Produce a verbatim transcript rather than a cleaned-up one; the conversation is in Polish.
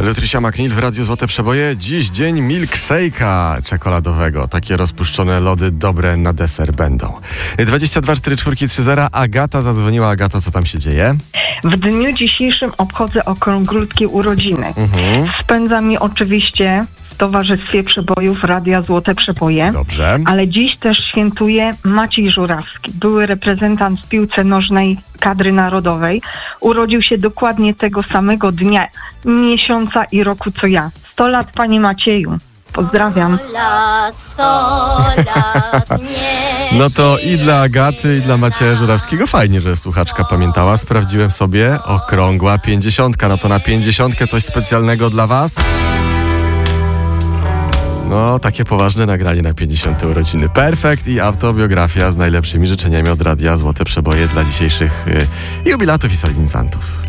Letrysia McNeil w Radiu Złote Przeboje. Dziś dzień milkshake'a czekoladowego. Takie rozpuszczone lody dobre na deser będą. dwadzieścia dwa cztery cztery trzy zero. Agata zadzwoniła. Agata, co tam się dzieje? W dniu dzisiejszym obchodzę okrąglutkie urodziny. Mhm. Spędzam je oczywiście w Towarzystwie Przebojów Radia Złote Przeboje. Dobrze. Ale dziś też świętuje Maciej Żurawski, były reprezentant w piłce nożnej kadry narodowej. Urodził się dokładnie tego samego dnia, miesiąca i roku co ja. sto lat, panie Macieju. Pozdrawiam. sto lat, sto lat, nie No to i dla Agaty, i dla Macieja Żurawskiego fajnie, że słuchaczka pamiętała. Sprawdziłem sobie, okrągła pięćdziesiątka. No to na pięćdziesiątkę coś specjalnego dla was? No, takie poważne nagranie na pięćdziesiąte urodziny. Perfekt i autobiografia z najlepszymi życzeniami od Radia Złote Przeboje dla dzisiejszych y, jubilatów i solenizantów.